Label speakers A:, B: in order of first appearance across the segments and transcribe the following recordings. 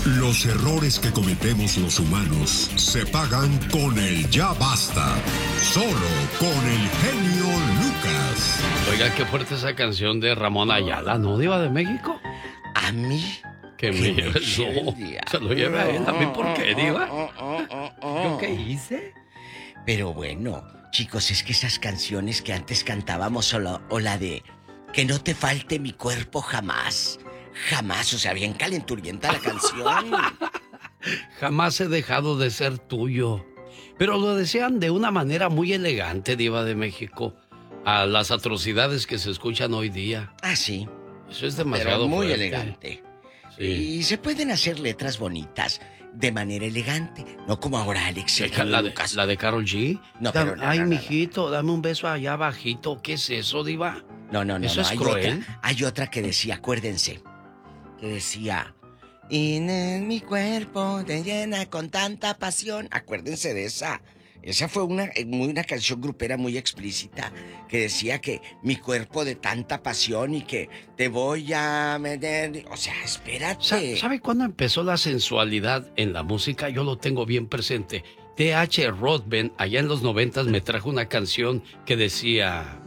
A: Los errores que cometemos los humanos se pagan con el ya basta. Solo con el genio Lucas.
B: Oiga, qué fuerte esa canción de Ramón Ayala, ¿no? Diva de México.
C: A mí.
B: Que me lleve, no, se lo lleve a él. ¿A mí por qué, Diva? ¿Yo qué hice?
C: Pero bueno, chicos, es que esas canciones que antes cantábamos o la de Que no te falte mi cuerpo jamás. Jamás, o sea, bien calenturienta la canción.
B: Jamás he dejado de ser tuyo. Pero lo decían de una manera muy elegante, Diva de México, a las atrocidades que se escuchan hoy día.
C: Ah, sí.
B: Eso es demasiado
C: pero muy
B: fuerte.
C: elegante.
B: Sí.
C: Y se pueden hacer letras bonitas de manera elegante, no como ahora Alex.
B: La de Karol G.
C: No, pero
B: Ay,
C: no.
B: mijito, dame un beso allá bajito. ¿Qué es eso, Diva?
C: No.
B: ¿Eso es
C: hay
B: cruel?
C: Hay otra que decía, acuérdense, que decía, y en mi cuerpo te llena con tanta pasión. Acuérdense de esa. Esa fue una canción grupera muy explícita que decía que mi cuerpo de tanta pasión y que te voy a meter. O sea, espérate.
B: ¿Sabe cuándo empezó la sensualidad en la música? Yo lo tengo bien presente. T.H. Rothman, allá en los 90s, me trajo una canción que decía...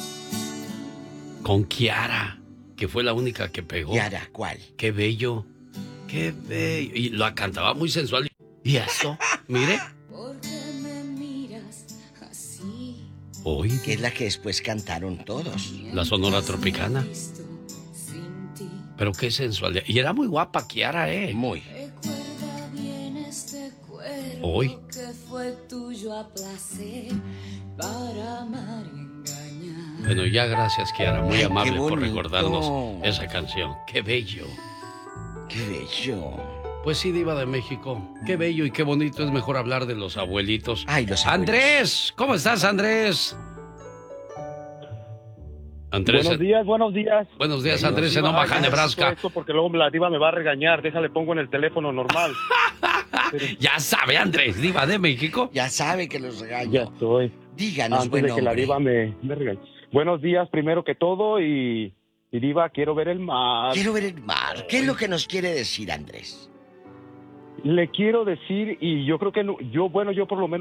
B: Con Kiara, que fue la única que pegó.
C: ¿Kiara cuál?
B: Qué bello, qué bello. Y la cantaba muy sensual. ¿Y eso? Mire. Hoy.
C: Que es la que después cantaron todos.
B: La Sonora Tropicana. Pero qué sensual. Y era muy guapa Kiara, ¿eh?
C: Muy.
B: Hoy. Bueno, ya gracias, Kiara. Muy amable por recordarnos esa canción. Qué bello.
C: Qué bello.
B: Pues sí, Diva de México. Qué bello y qué bonito. Es mejor hablar de los abuelitos.
C: Ay, los abuelitos.
B: Andrés, ¿cómo estás, Andrés? Andrés.
D: Buenos días.
B: Buenos días, Andrés, en Omaha, Nebraska.
D: Esto porque luego la Diva me va a regañar. Déjale, pongo en el teléfono normal.
B: Pero... Ya sabe, Andrés, Diva de México.
C: Ya sabe que los regaño.
D: Ya estoy.
C: Díganos,
D: antes de que la Diva me regañe. Buenos días, primero que todo, y Diva, quiero ver el mar.
C: Quiero ver el mar. ¿Qué es lo que nos quiere decir, Andrés?
D: Le quiero decir, y yo creo que yo por lo menos